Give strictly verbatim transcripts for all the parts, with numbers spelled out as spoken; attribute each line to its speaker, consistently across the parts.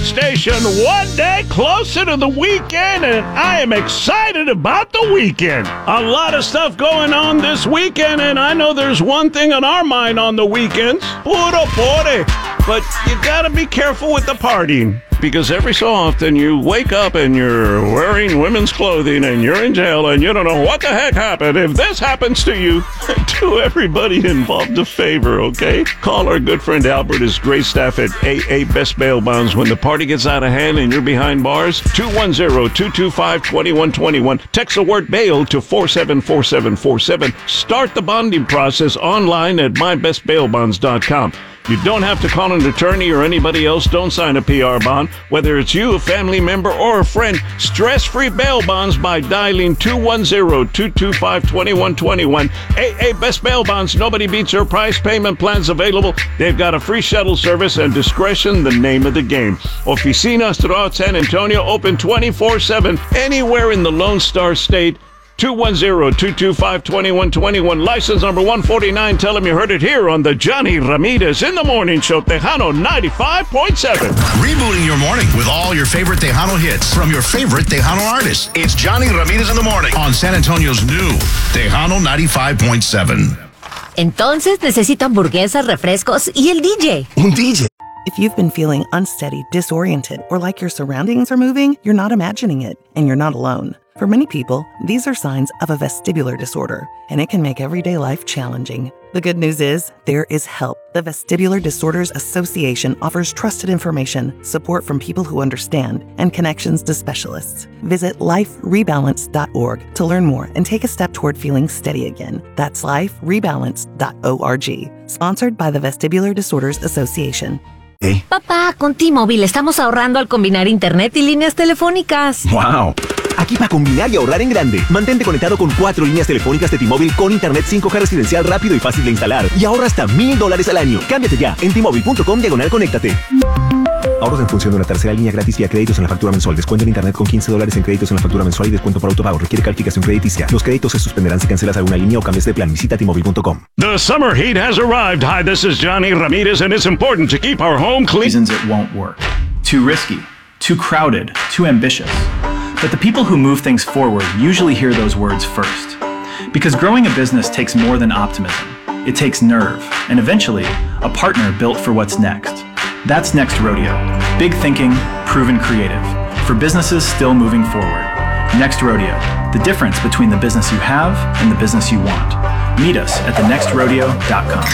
Speaker 1: station, one day closer to the weekend, and I am excited about the weekend. A lot of stuff going on this weekend, and I know there's one thing on our mind on the weekends. Puro pore. But you gotta be careful with the partying, because every so often you wake up and you're wearing women's clothing and you're in jail and you don't know what the heck happened. If this happens to you, do everybody involved a favor, okay? Call our good friend Albert, his great staff at A A Best Bail Bonds. When the party gets out of hand and you're behind bars, two one zero, two two five, two one two one. Text the word bail to four seven four seven four seven. Start the bonding process online at my best bail bonds dot com. You don't have to call an attorney or anybody else. Don't sign a P R bond. Whether it's you, a family member, or a friend, stress-free bail bonds by dialing two one zero, two two five, two one two one. A A Best Bail Bonds. Nobody beats their price. Payment plans available. They've got a free shuttle service, and discretion the name of the game. Oficinas throughout San Antonio, open twenty-four seven. Anywhere in the Lone Star State. two one zero, two two five, two one two one. License number one forty-nine. Tell them you heard it here on the Johnny Ramirez in the Morning Show, Tejano ninety-five point seven.
Speaker 2: Rebooting your morning with all your favorite Tejano hits from your favorite Tejano artists. It's Johnny Ramirez in the Morning on San Antonio's new Tejano ninety-five point seven.
Speaker 3: Entonces necesito hamburguesas, refrescos y el D J.
Speaker 4: Un D J.
Speaker 5: If you've been feeling unsteady, disoriented, or like your surroundings are moving, you're not imagining it, and you're not alone. For many people, these are signs of a vestibular disorder, and it can make everyday life challenging. The good news is, there is help. The Vestibular Disorders Association offers trusted information, support from people who understand, and connections to specialists. Visit life rebalance dot org to learn more and take a step toward feeling steady again. That's life rebalance dot org. Sponsored by the Vestibular Disorders Association.
Speaker 4: ¿Eh?
Speaker 3: Papá, con T-Mobile estamos ahorrando al combinar internet y líneas telefónicas.
Speaker 4: ¡Wow! Aquí para combinar y ahorrar en grande. Mantente conectado con cuatro líneas telefónicas de T-Mobile con internet cinco G residencial rápido y fácil de instalar. Y ahorra hasta mil dólares al año. Cámbiate ya en T-Mobile punto com diagonal conéctate. Ahorros en función de una tercera línea gratis vía créditos en la factura mensual. Descuento en internet con quince dólares en créditos en la factura mensual y descuento por autopago. Requiere calificación crediticia. Los créditos se suspenderán si cancelas alguna línea o cambias de plan. Visita T Mobile punto com.
Speaker 1: The summer heat has arrived. Hi, this is Johnny Ramirez, and it's important to keep our home clean.
Speaker 6: Reasons it won't work. Too risky, too crowded, too ambitious. But the people who move things forward usually hear those words first. Because growing a business takes more than optimism. It takes nerve, and eventually, a partner built for what's next. That's Next Rodeo. Big thinking, proven creative. For businesses still moving forward. Next Rodeo. The difference between the business you have and the business you want. Meet us at the next rodeo dot com.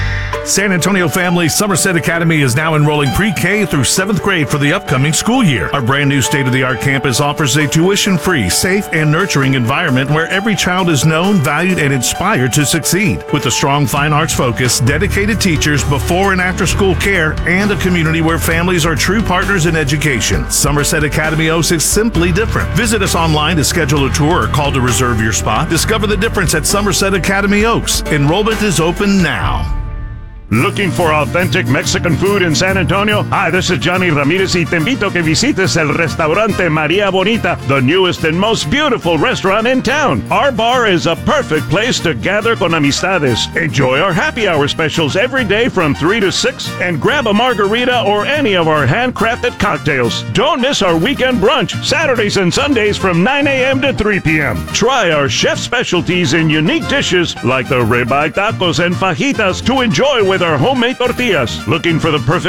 Speaker 7: San Antonio Family Somerset Academy is now enrolling pre-K through seventh grade for the upcoming school year. Our brand new state-of-the-art campus offers a tuition-free, safe, and nurturing environment where every child is known, valued, and inspired to succeed. With a strong fine arts focus, dedicated teachers, before and after school care, and a community where families are true partners in education, Somerset Academy Oaks is simply different. Visit us online to schedule a tour or call to reserve your spot. Discover the difference at Somerset Academy Oaks. Enrollment is open now.
Speaker 1: Looking for authentic Mexican food in San Antonio? Hi, this is Johnny Ramirez y te invito a que visites el restaurante Maria Bonita, the newest and most beautiful restaurant in town. Our bar is a perfect place to gather con amistades. Enjoy our happy hour specials every day from three to six and grab a margarita or any of our handcrafted cocktails. Don't miss our weekend brunch, Saturdays and Sundays from nine a.m. to three p.m. Try our chef specialties and unique dishes like the ribeye tacos and fajitas to enjoy with our homemade tortillas. Looking for the perfect